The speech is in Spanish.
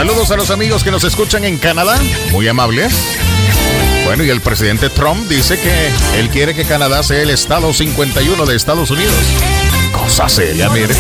Saludos a los amigos que nos escuchan en Canadá, muy amables. Bueno, y el presidente Trump dice que él quiere que Canadá sea el estado 51 de Estados Unidos. Cosa seria, mire.